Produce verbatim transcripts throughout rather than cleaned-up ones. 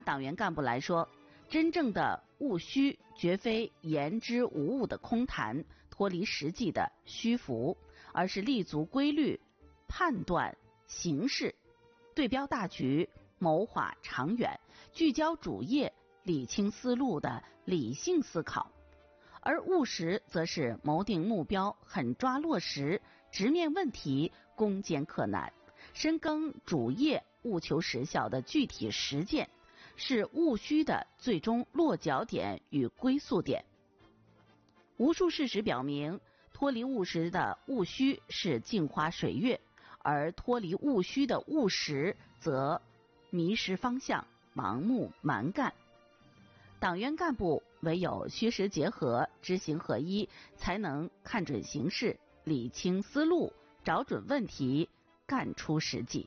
党员干部来说，真正的务虚绝非言之无物的空谈，脱离实际的虚浮，而是立足规律，判断形势，对标大局，谋划长远，聚焦主业，理清思路的理性思考。而务实则是谋定目标，狠抓落实，直面问题，攻坚克难，深耕主业，务求实效的具体实践，是务虚的最终落脚点与归宿点。无数事实表明，脱离务实的务虚是镜花水月，而脱离务虚的务实则迷失方向，盲目蛮干。党员干部唯有虚实结合，知行合一，才能看准形势，理清思路，找准问题，干出实际。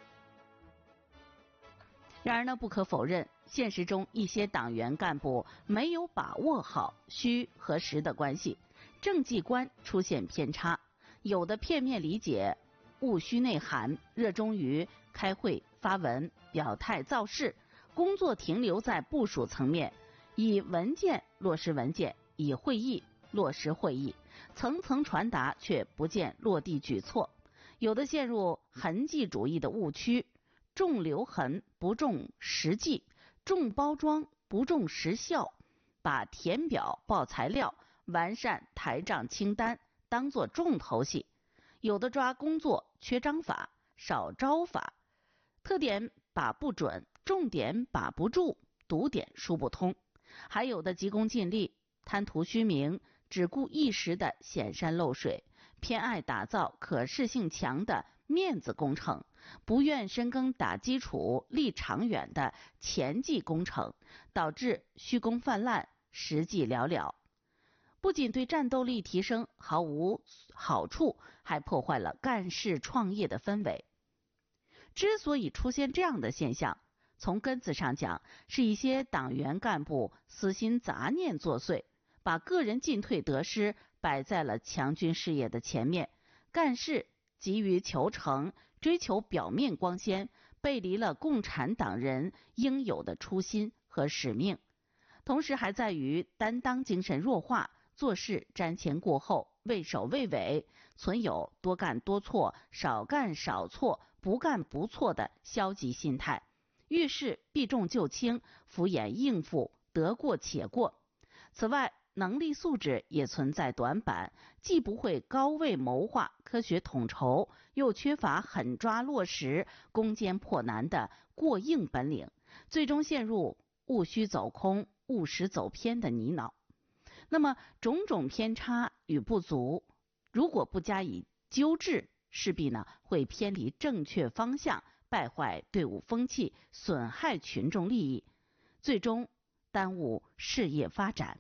然而呢，不可否认，现实中一些党员干部没有把握好虚和实的关系，政绩观出现偏差，有的片面理解务虚内涵，热衷于开会发文表态造势，工作停留在部署层面，以文件落实文件，以会议落实会议，层层传达却不见落地举措。有的陷入痕迹主义的误区，重留痕不重实际，重包装不重实效，把填表报材料完善台账清单当作重头戏。有的抓工作缺章法少招法，特点把不准，重点把不住，堵点疏不通。还有的急功近利，贪图虚名，只顾一时的显山露水，偏爱打造可视性强的面子工程，不愿深耕打基础立长远的前绩工程，导致虚功泛滥，实际寥寥。不仅对战斗力提升毫无好处，还破坏了干事创业的氛围。之所以出现这样的现象，从根子上讲，是一些党员干部私心杂念作祟，把个人进退得失摆在了强军事业的前面，干事急于求成，追求表面光鲜，背离了共产党人应有的初心和使命。同时还在于担当精神弱化，做事瞻前顾后，畏首畏尾，存有多干多错，少干少错，不干不错的消极心态，遇事避重就轻，敷衍应付，得过且过。此外，能力素质也存在短板，既不会高位谋划、科学统筹，又缺乏狠抓落实、攻坚破难的过硬本领，最终陷入务虚走空、务实走偏的泥淖。那么种种偏差与不足，如果不加以纠治，势必呢会偏离正确方向，败坏队伍风气，损害群众利益，最终耽误事业发展。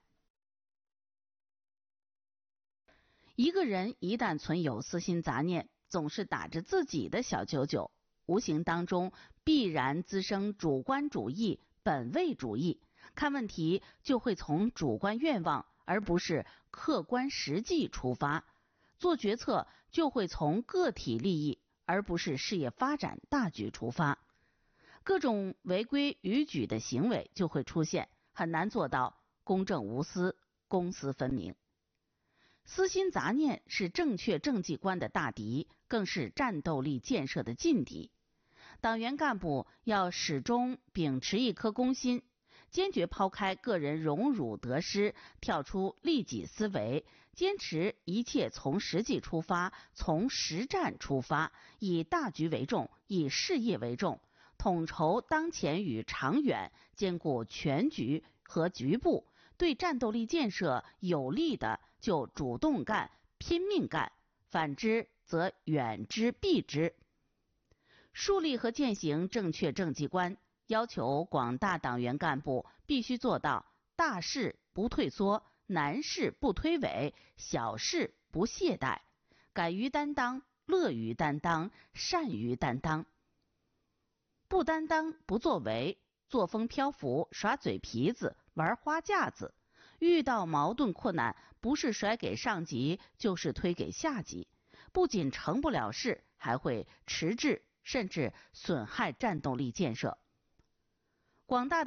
一个人一旦存有私心杂念，总是打着自己的小九九，无形当中必然滋生主观主义、本位主义，看问题就会从主观愿望而不是客观实际出发，做决策就会从个体利益而不是事业发展大局出发，各种违规逾矩的行为就会出现，很难做到公正无私、公私分明。私心杂念是正确政绩观的大敌，更是战斗力建设的劲敌。党员干部要始终秉持一颗公心，坚决抛开个人荣辱得失，跳出利己思维，坚持一切从实际出发，从实战出发，以大局为重，以事业为重，统筹当前与长远，兼顾全局和局部，对战斗力建设有利的就主动干、拼命干，反之则远之避之。树立和践行正确政绩观，要求广大党员干部必须做到大事不退缩，难事不推诿，小事不懈怠，敢于担当，乐于担当，善于担当。不担当不作为，作风漂浮，耍嘴皮子，玩花架子，遇到矛盾困难，不是甩给上级就是推给下级，不仅成不了事，还会迟滞甚至损害战斗力建设。 广大